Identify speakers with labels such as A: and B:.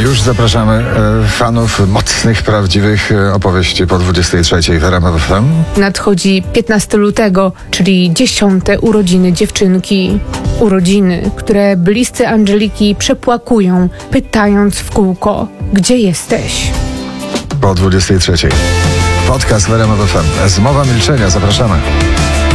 A: Już zapraszamy fanów mocnych, prawdziwych opowieści po 23 w RMF FM.
B: Nadchodzi 15 lutego, czyli 10. urodziny dziewczynki. Urodziny, które bliscy Angeliki przepłakują, pytając w kółko, gdzie jesteś?
A: Po 23. Podcast w RMF FM. Zmowa milczenia. Zapraszamy.